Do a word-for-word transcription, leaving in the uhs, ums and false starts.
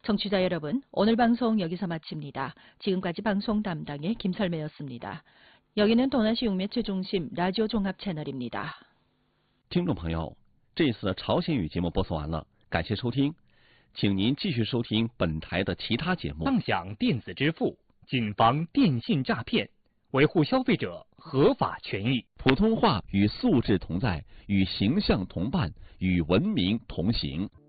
청취자 여러분, 오늘 방송 여기서 마칩니다. 지금까지 방송 담당의 김설매였습니다. 여기는 도나시 육매체 중심 라디오 종합 채널입니다. 听众朋友，这次朝鲜语节目播送完了，感谢收听，请您继续收听本台的其他节目。 畅享电子支付，谨防电信诈骗，维护消费者合法权益。 普通话与素质同在，与形象同伴，与文明同行。